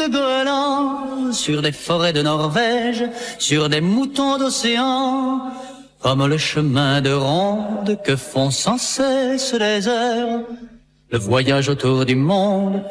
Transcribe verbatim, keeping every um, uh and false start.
de Groenland, sur des forêts de Norvège, sur des moutons d'océan, comme le chemin de ronde que font sans cesse les heures, le voyage autour du monde